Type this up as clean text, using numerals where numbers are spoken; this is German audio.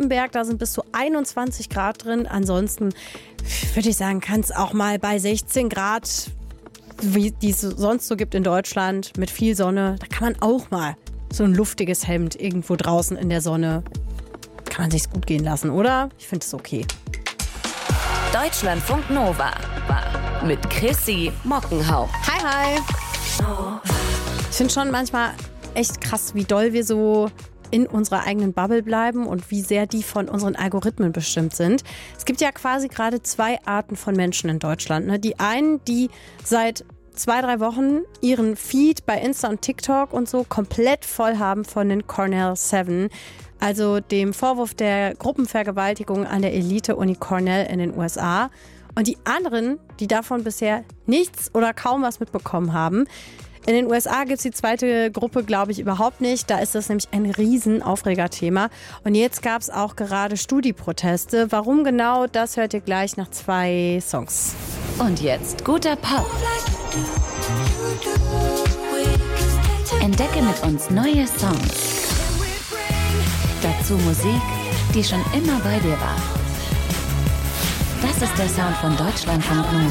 Baden-Württemberg, da sind bis zu 21 Grad drin. Ansonsten würde ich sagen, kann es auch mal bei 16 Grad, wie die es sonst so gibt in Deutschland, mit viel Sonne, da kann man auch mal so ein luftiges Hemd irgendwo draußen in der Sonne, kann man sich's gut gehen lassen, oder? Ich finde es okay. Deutschlandfunk Nova mit Chrissy Mockenhaupt. Hi. Ich finde schon manchmal echt krass, wie doll wir so in unserer eigenen Bubble bleiben und wie sehr die von unseren Algorithmen bestimmt sind. Es gibt ja quasi gerade 2 Arten von Menschen in Deutschland. Ne? Die einen, die seit 2-3 Wochen ihren Feed bei Insta und TikTok und so komplett voll haben von den Cornell 7, also dem Vorwurf der Gruppenvergewaltigung an der Elite-Uni Cornell in den USA. Und die anderen, die davon bisher nichts oder kaum was mitbekommen haben. In den USA gibt es die zweite Gruppe, glaube ich, überhaupt nicht. Da ist das nämlich ein riesen Aufregerthema. Und jetzt gab es auch gerade Studi-Proteste. Warum genau, das hört ihr gleich nach 2 Songs. Und jetzt guter Pop. Entdecke mit uns neue Songs. Dazu Musik, die schon immer bei dir war. Das ist der Sound von Deutschlandfunk Nova.